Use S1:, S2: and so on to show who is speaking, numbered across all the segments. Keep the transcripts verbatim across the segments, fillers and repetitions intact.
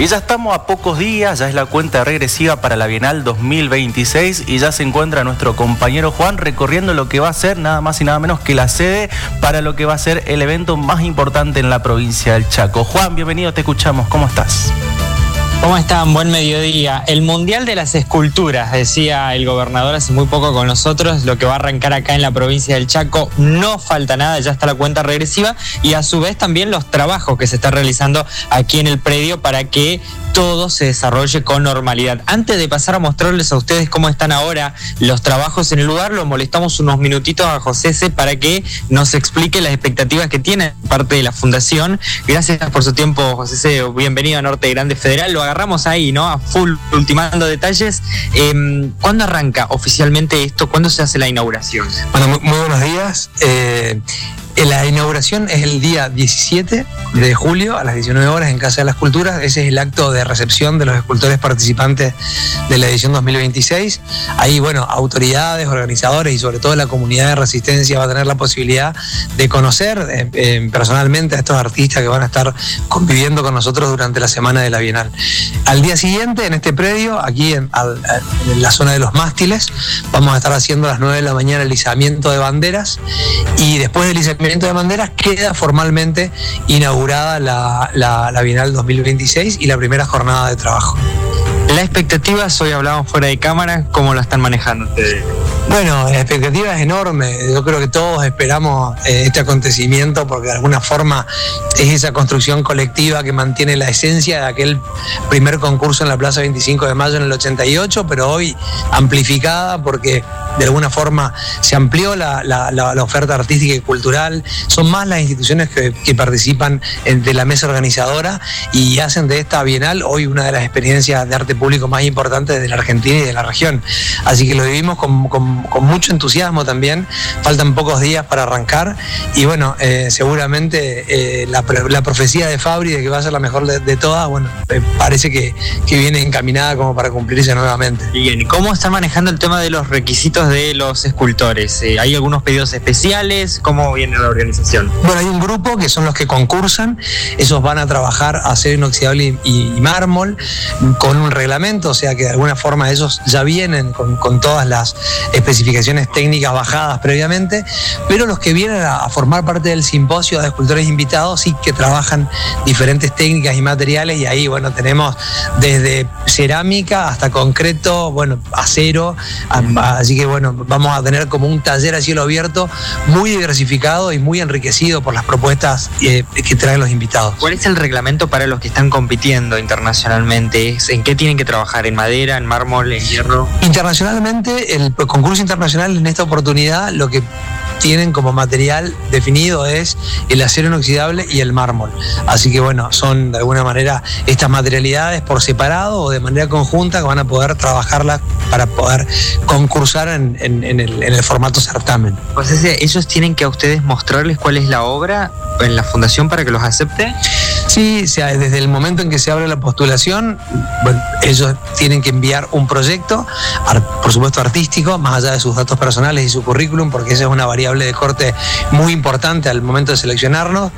S1: Y ya estamos a pocos días, ya es la cuenta regresiva para la Bienal dos mil veintiséis y ya se encuentra nuestro compañero Juan recorriendo lo que va a ser nada más y nada menos que la sede para lo que va a ser el evento más importante en la provincia del Chaco. Juan, bienvenido, te escuchamos, ¿cómo estás?
S2: ¿Cómo están? Buen mediodía. El Mundial de las Esculturas, decía el gobernador hace muy poco con nosotros, lo que va a arrancar acá en la provincia del Chaco. No falta nada, ya está la cuenta regresiva y a su vez también los trabajos que se están realizando aquí en el predio para que todo se desarrolle con normalidad. Antes de pasar a mostrarles a ustedes cómo están ahora los trabajos en el lugar, lo molestamos unos minutitos a José C. para que nos explique las expectativas que tiene parte de la fundación. Gracias por su tiempo, José C. Bienvenido a Norte Grande Federal. Lo agarramos ahí, ¿no? A full, ultimando detalles. Eh, ¿Cuándo arranca oficialmente esto? ¿Cuándo se hace la inauguración?
S3: Bueno, muy, muy buenos días. Eh, La inauguración es el día diecisiete de julio a las diecinueve horas en Casa de las Culturas. Ese es el acto de recepción de los escultores participantes de la edición dos mil veintiséis. Ahí, bueno, autoridades, organizadores y sobre todo la comunidad de Resistencia va a tener la posibilidad de conocer eh, eh, personalmente a estos artistas que van a estar conviviendo con nosotros durante la semana de la Bienal. Al día siguiente, en este predio, aquí en, al, en la zona de los mástiles, vamos a estar haciendo a las nueve de la mañana el izamiento de banderas y después del izamiento de banderas queda formalmente inaugurada la, la, la Bienal dos mil veintiséis y la primera jornada de trabajo.
S2: La expectativa, hoy hablábamos fuera de cámara, ¿cómo la están manejando ustedes?
S3: Bueno, la expectativa es enorme. Yo creo que todos esperamos eh, este acontecimiento porque de alguna forma es esa construcción colectiva que mantiene la esencia de aquel primer concurso en la Plaza veinticinco de mayo en el ochenta y ocho, pero hoy amplificada porque de alguna forma se amplió la, la, la, la oferta artística y cultural. Son más las instituciones que, que participan en, de la mesa organizadora y hacen de esta Bienal hoy una de las experiencias de arte público más importantes de la Argentina y de la región. Así que lo vivimos con, con, con mucho entusiasmo también. Faltan pocos días para arrancar y bueno, eh, seguramente eh, la, la profecía de Fabri de que va a ser la mejor de, de todas, bueno, eh, parece que, que viene encaminada como para cumplirse nuevamente.
S2: Bien, ¿y cómo están manejando el tema de los requisitos de los escultores? Eh, ¿Hay algunos pedidos especiales? ¿Cómo viene la organización?
S3: Bueno, hay un grupo que son los que concursan. Esos van a trabajar acero inoxidable y, y mármol con un reglamento, o sea que de alguna forma esos ya vienen con, con todas las especificaciones técnicas bajadas previamente, pero los que vienen a, a formar parte del simposio de escultores invitados sí que trabajan diferentes técnicas y materiales y ahí, bueno, tenemos desde cerámica hasta concreto, bueno, acero, a, así que bueno, vamos a tener como un taller a cielo abierto muy diversificado y muy enriquecido por las propuestas eh, que traen los invitados.
S2: ¿Cuál es el reglamento para los que están compitiendo internacionalmente? ¿En qué tienen que trabajar? ¿En madera, en mármol, en hierro?
S3: Internacionalmente, el concurso internacional en esta oportunidad lo que tienen como material definido es el acero inoxidable y el mármol. Así que bueno, son de alguna manera estas materialidades por separado o de manera conjunta que van a poder trabajarlas para poder concursar en, en, en, el, en el formato certamen.
S2: Pues ese, ¿ellos tienen que a ustedes mostrarles cuál es la obra en la fundación para que los acepte?
S3: Sí, o sea, desde el momento en que se abre la postulación, bueno, ellos tienen que enviar un proyecto, por supuesto artístico, más allá de sus datos personales y su currículum, porque esa es una variable de corte muy importante al momento de seleccionarnos.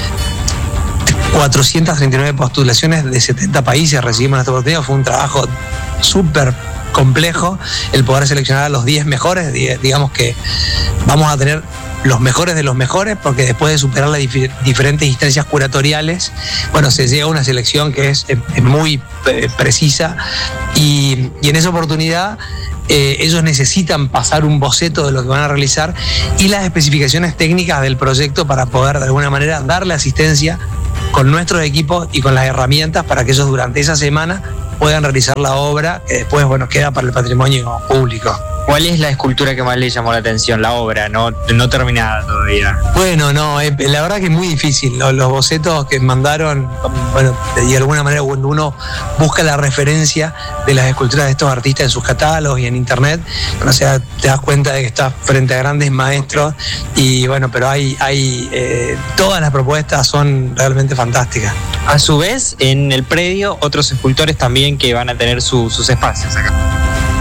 S3: cuatrocientas treinta y nueve postulaciones de setenta países recibimos en esta oportunidad. Fue un trabajo súper complejo el poder seleccionar a los diez mejores. Digamos que vamos a tener los mejores de los mejores, porque después de superar las dif- diferentes instancias curatoriales, bueno, se llega a una selección que es, es muy eh, precisa y, y en esa oportunidad eh, ellos necesitan pasar un boceto de lo que van a realizar y las especificaciones técnicas del proyecto para poder de alguna manera darle asistencia con nuestros equipos y con las herramientas para que ellos durante esa semana puedan realizar la obra que después, bueno, queda para el patrimonio público.
S2: ¿Cuál es la escultura que más le llamó la atención? La obra, no, no terminada todavía.
S3: Bueno, no, eh, la verdad que es muy difícil. Los, los bocetos que mandaron, bueno, de alguna manera cuando uno busca la referencia de las esculturas de estos artistas en sus catálogos y en internet, o sea, te das cuenta de que estás frente a grandes maestros y bueno, pero hay, hay eh, todas las propuestas son realmente fantásticas.
S2: A su vez, en el predio, otros escultores también que van a tener su, sus espacios acá.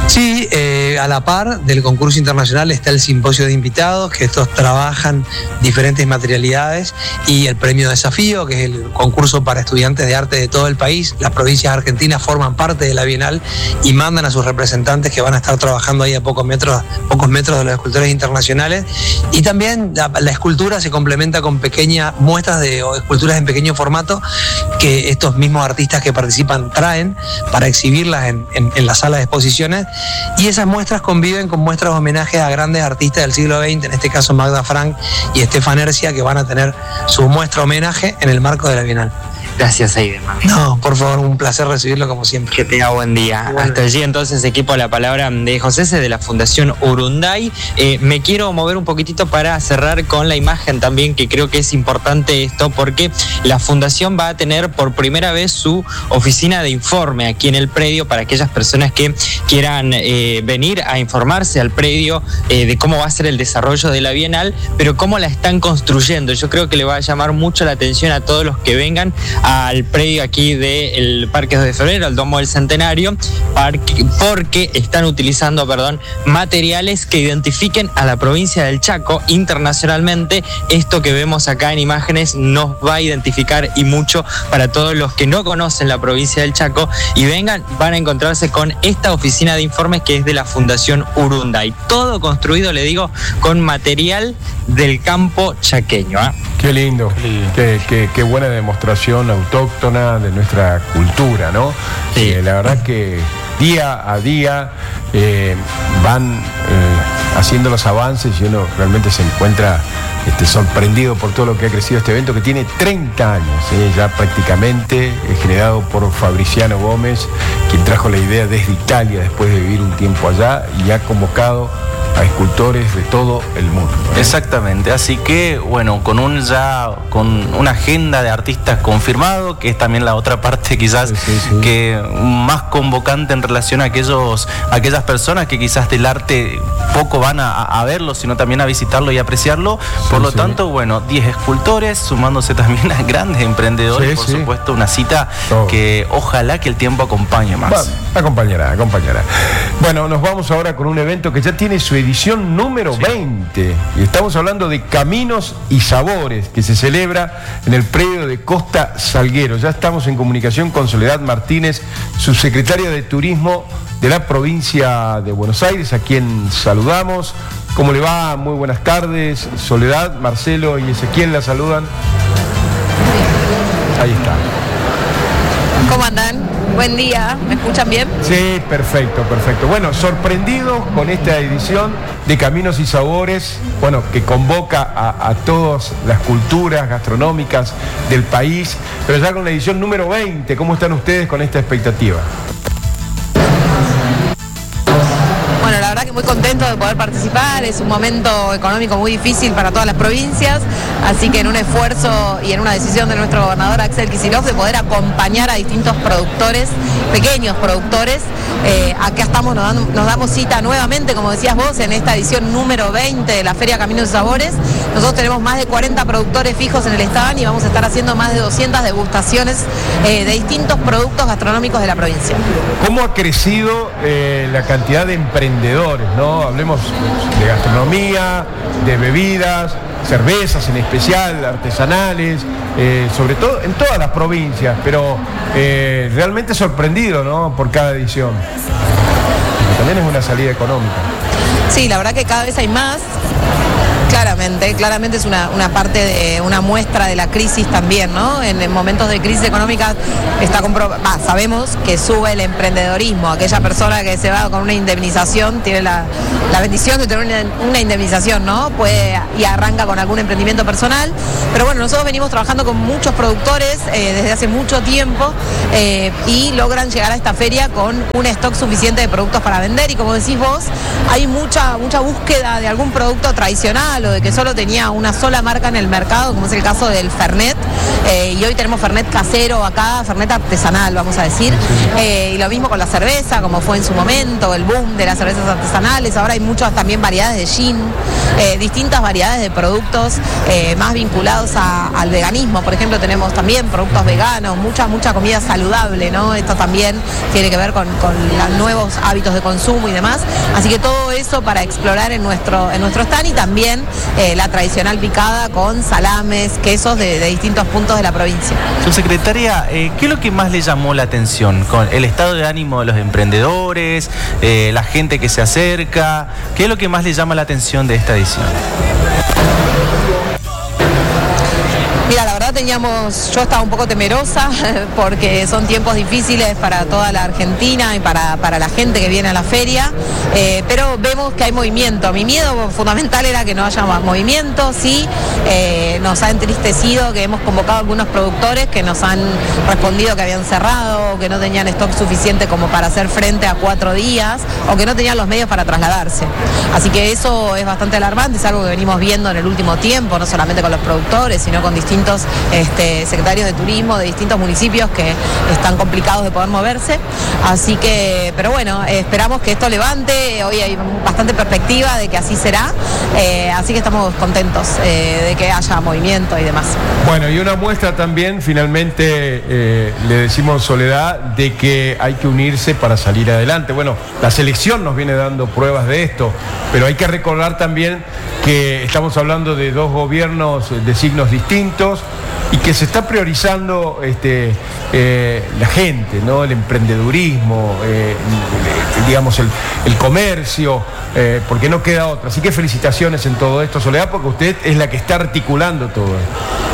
S3: Sí, eh, a la par del concurso internacional está el simposio de invitados, que estos trabajan diferentes materialidades, y el premio Desafío, que es el concurso para estudiantes de arte de todo el país. Las provincias argentinas forman parte de la Bienal y mandan a sus representantes que van a estar trabajando ahí a pocos metros, pocos metros de los escultores internacionales. Y también la, la escultura se complementa con pequeñas muestras de o esculturas en pequeño formato que estos mismos artistas que participan traen para exhibirlas en, en, en la sala de exposiciones. Y esas muestras conviven con muestras de homenaje a grandes artistas del siglo veinte, en este caso Magda Frank y Estefan Ercia, que van a tener su muestra homenaje en el marco de la Bienal.
S2: Gracias, Eidelman.
S3: No, por favor, un placer recibirlo como siempre.
S2: Que tenga buen día. Bueno. Hasta allí entonces, equipo, la palabra de José C. de la Fundación Urunday. Eh, me quiero mover un poquitito para cerrar con la imagen también, que creo que es importante esto, porque la Fundación va a tener por primera vez su oficina de informe aquí en el predio para aquellas personas que quieran eh, venir a informarse al predio eh, de cómo va a ser el desarrollo de la Bienal, pero cómo la están construyendo. Yo creo que le va a llamar mucho la atención a todos los que vengan al predio aquí del Parque dos de Febrero, al Domo del Centenario, porque están utilizando, perdón, materiales que identifiquen a la provincia del Chaco internacionalmente. Esto que vemos acá en imágenes nos va a identificar, y mucho para todos los que no conocen la provincia del Chaco y vengan, van a encontrarse con esta oficina de informes que es de la Fundación Urunday. Todo construido, le digo, con material del campo chaqueño, ¿eh?
S4: Qué lindo, sí. qué, qué, qué buena demostración autóctona de nuestra cultura, ¿no?
S2: Sí.
S4: Eh, la verdad que día a día eh, van eh, haciendo los avances y uno realmente se encuentra este, sorprendido por todo lo que ha crecido este evento, que tiene treinta años, ¿eh? ya prácticamente, eh, generado por Fabriciano Gómez, quien trajo la idea desde Italia después de vivir un tiempo allá y ha convocado a escultores de todo el mundo, ¿eh?
S1: Exactamente, así que bueno, con un ya con una agenda de artistas confirmado, que es también la otra parte quizás sí, sí, sí. que más convocante en relación a aquellos a aquellas personas que quizás del arte poco van a, a verlo, sino también a visitarlo y apreciarlo. Sí, por lo sí. tanto, bueno, diez escultores, sumándose también a grandes emprendedores, sí, por sí. supuesto, una cita todo. Que ojalá que el tiempo acompañe más.
S4: Va, acompañará, acompañará. Bueno, nos vamos ahora con un evento que ya tiene su edición número sí. veinte, y estamos hablando de Caminos y Sabores, que se celebra en el predio de Costa Salguero. Ya estamos en comunicación con Soledad Martínez, subsecretaria de Turismo de la provincia de Buenos Aires, a quien saludamos. ¿Cómo le va? Muy buenas tardes. Soledad, Marcelo y Ezequiel la saludan. Ahí está.
S5: ¿Cómo andan? Buen día, ¿me escuchan bien?
S4: Sí, perfecto, perfecto. Bueno, sorprendidos con esta edición de Caminos y Sabores, bueno, que convoca a, a todas las culturas gastronómicas del país, pero ya con la edición número veinte, ¿cómo están ustedes con esta expectativa?
S5: Bueno, la verdad que muy contento de poder participar. Es un momento económico muy difícil para todas las provincias, así que en un esfuerzo y en una decisión de nuestro gobernador Axel Kicillof de poder acompañar a distintos productores, pequeños productores, eh, acá estamos, nos, dan, nos damos cita nuevamente, como decías vos, en esta edición número veinte de la Feria Caminos y Sabores. Nosotros tenemos más de cuarenta productores fijos en el stand y vamos a estar haciendo más de doscientas degustaciones eh, de distintos productos gastronómicos de la provincia.
S4: ¿Cómo ha crecido eh, la cantidad de emprendedores, ¿no? Hablemos de gastronomía, de bebidas, cervezas en especial, artesanales, eh, sobre todo en todas las provincias, pero eh, realmente sorprendido, ¿no? Por cada edición. Porque también es una salida económica.
S5: Sí, la verdad que cada vez hay más. Claramente, claramente es una, una parte de una muestra de la crisis también, ¿no? En, en momentos de crisis económica está comprobado, bah, sabemos que sube el emprendedorismo. Aquella persona que se va con una indemnización tiene la, la bendición de tener una, una indemnización, ¿no? Puede y arranca con algún emprendimiento personal. Pero bueno, nosotros venimos trabajando con muchos productores eh, desde hace mucho tiempo eh, y logran llegar a esta feria con un stock suficiente de productos para vender. Y como decís vos, hay mucha, mucha búsqueda de algún producto tradicional o de que solo tenía una sola marca en el mercado, como es el caso del Fernet, eh, y hoy tenemos Fernet casero acá, Fernet artesanal, vamos a decir, eh, y lo mismo con la cerveza, como fue en su momento, el boom de las cervezas artesanales. Ahora hay muchas también variedades de gin, eh, distintas variedades de productos eh, más vinculados a, al veganismo. Por ejemplo, tenemos también productos veganos, mucha, mucha comida saludable, ¿no? Esto también tiene que ver con, con los nuevos hábitos de consumo y demás. Así que todo eso para explorar en nuestro, en nuestro stand, y también eh, la tradicional picada con salames, quesos de, de distintos puntos de la provincia.
S1: Subsecretaria, eh, ¿qué es lo que más le llamó la atención? ¿Con el estado de ánimo de los emprendedores, eh, la gente que se acerca? ¿Qué es lo que más le llama la atención de esta edición?
S5: Mira, la verdad teníamos, yo estaba un poco temerosa porque son tiempos difíciles para toda la Argentina y para, para la gente que viene a la feria, eh, pero vemos que hay movimiento. Mi miedo fundamental era que no haya más movimiento. Sí, eh, nos ha entristecido que hemos convocado a algunos productores que nos han respondido que habían cerrado, que no tenían stock suficiente como para hacer frente a cuatro días, o que no tenían los medios para trasladarse. Así que eso es bastante alarmante, es algo que venimos viendo en el último tiempo, no solamente con los productores, sino con distintos Este, secretarios de turismo de distintos municipios que están complicados de poder moverse. Así que, pero bueno, eh, esperamos que esto levante. Hoy hay bastante perspectiva de que así será, eh, así que estamos contentos eh, de que haya movimiento y demás.
S4: Bueno, y una muestra también, finalmente, eh, le decimos, Soledad, de que hay que unirse para salir adelante. Bueno, la selección nos viene dando pruebas de esto, pero hay que recordar también que estamos hablando de dos gobiernos de signos distintos y que se está priorizando este, eh, la gente, ¿no? El emprendedurismo, eh, digamos el, el comercio, eh, porque no queda otra. Así que felicitaciones en todo esto, Soledad, porque usted es la que está articulando todo esto.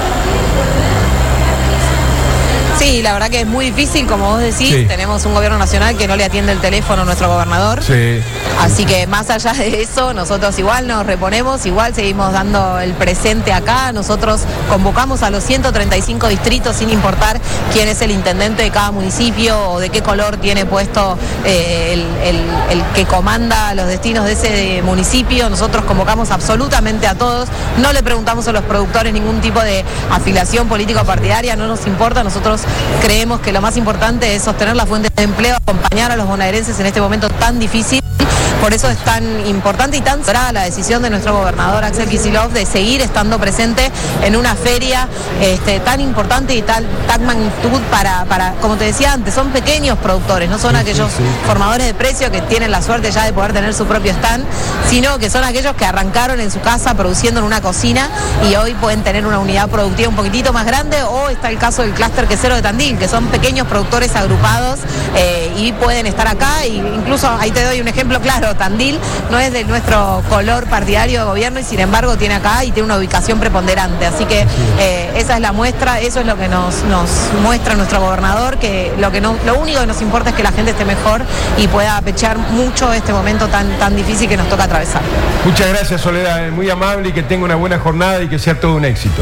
S5: Sí, la verdad que es muy difícil, como vos decís, sí. Tenemos un gobierno nacional que no le atiende el teléfono a nuestro gobernador.
S4: Sí.
S5: Así que más allá de eso, nosotros igual nos reponemos, igual seguimos dando el presente acá. Nosotros convocamos a los ciento treinta y cinco distritos sin importar quién es el intendente de cada municipio o de qué color tiene puesto eh, el, el, el que comanda los destinos de ese municipio. Nosotros convocamos absolutamente a todos, no le preguntamos a los productores ningún tipo de afiliación política o partidaria, no nos importa. Nosotros creemos que lo más importante es sostener las fuentes de empleo, acompañar a los bonaerenses en este momento tan difícil. Por eso es tan importante y tan será la decisión de nuestro gobernador Axel Kicillof de seguir estando presente en una feria este, tan importante y tal, tan magnitud para, para, como te decía antes, son pequeños productores, no son sí, aquellos sí, sí. formadores de precio que tienen la suerte ya de poder tener su propio stand, sino que son aquellos que arrancaron en su casa produciendo en una cocina y hoy pueden tener una unidad productiva un poquitito más grande, o está el caso del clúster quesero de Tandil, que son pequeños productores agrupados eh, y pueden estar acá, e incluso ahí te doy un ejemplo claro. Tandil no es de nuestro color partidario de gobierno y sin embargo tiene acá y tiene una ubicación preponderante, así que eh, esa es la muestra, eso es lo que nos, nos muestra nuestro gobernador, que lo que no, lo único que nos importa es que la gente esté mejor y pueda apechar mucho este momento tan, tan difícil que nos toca atravesar.
S4: Muchas gracias, Soledad, muy amable, y que tenga una buena jornada y que sea todo un éxito.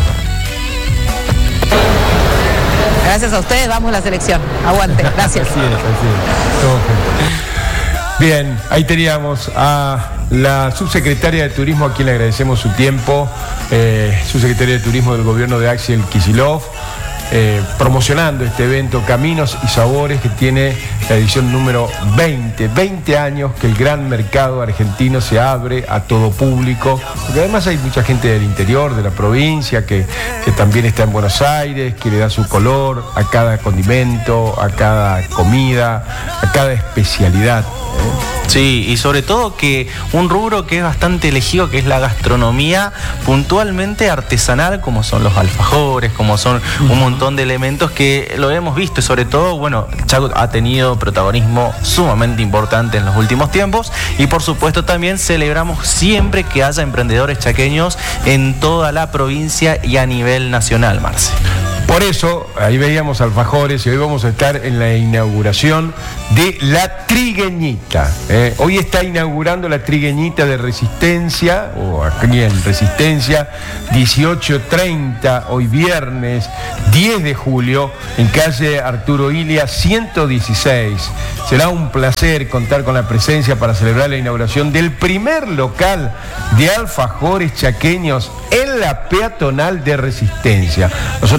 S5: Gracias a ustedes, vamos a la selección. Aguante, gracias.
S4: Así es, así es. Todo junto. Bien, ahí teníamos a la subsecretaria de Turismo, a quien le agradecemos su tiempo, eh, subsecretaria de Turismo del gobierno de Axel Kicillof, eh, promocionando este evento Caminos y Sabores, que tiene la edición número veinte, veinte años que el gran mercado argentino se abre a todo público, porque además hay mucha gente del interior, de la provincia, que, que también está en Buenos Aires, que le da su color a cada condimento, a cada comida, a cada especialidad.
S1: Sí, y sobre todo que un rubro que es bastante elegido, que es la gastronomía puntualmente artesanal, como son los alfajores, como son un montón de elementos que lo hemos visto, y sobre todo, bueno, Chaco ha tenido protagonismo sumamente importante en los últimos tiempos, y por supuesto también celebramos siempre que haya emprendedores chaqueños en toda la provincia y a nivel nacional, Marce.
S4: Por eso, ahí veíamos alfajores y hoy vamos a estar en la inauguración de la Trigueñita. ¿eh? Hoy está inaugurando la Trigueñita de Resistencia, o aquí en Resistencia, dieciocho treinta, hoy viernes diez de julio, en calle Arturo Ilia ciento dieciséis. Será un placer contar con la presencia para celebrar la inauguración del primer local de alfajores chaqueños en la peatonal de Resistencia. Nosotros, por supuesto,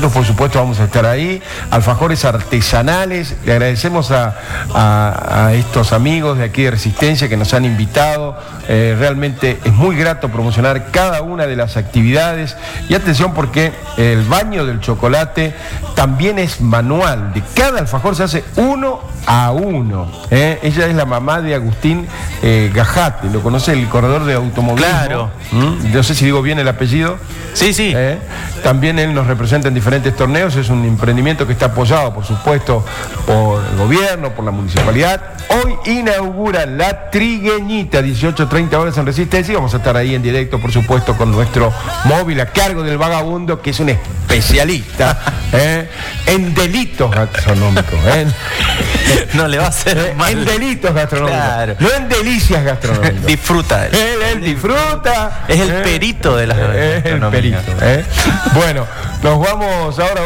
S4: supuesto vamos a estar ahí. Alfajores artesanales. Le agradecemos a, a, a estos amigos de aquí de Resistencia que nos han invitado. Eh, realmente es muy grato promocionar cada una de las actividades. Y atención porque el baño del chocolate también es manual. De cada alfajor se hace uno a uno. ¿eh? Ella es la mamá de Agustín eh, Gajate, lo conoce el corredor de automovilismo.
S1: Claro.
S4: ¿Mm? No sé si digo bien el apellido.
S1: Sí, sí.
S4: ¿Eh? También él nos representa en diferentes torneos. Es un emprendimiento que está apoyado, por supuesto, por el gobierno, por la municipalidad. Hoy inaugura La Trigueñita, dieciocho treinta horas en Resistencia. Y vamos a estar ahí en directo, por supuesto, con nuestro móvil a cargo del Vagabundo, que es un especialista ¿eh? en delitos gastronómicos. ¿eh?
S1: No le va a hacer
S4: Eh,
S1: mal.
S4: En delitos gastronómicos.
S1: Claro.
S4: No en delicias gastronómicas.
S1: Disfruta.
S4: Él, él disfruta.
S1: Es el
S4: eh,
S1: perito de las
S4: Es el
S1: gastronomía.
S4: perito. ¿eh? Bueno, nos vamos ahora.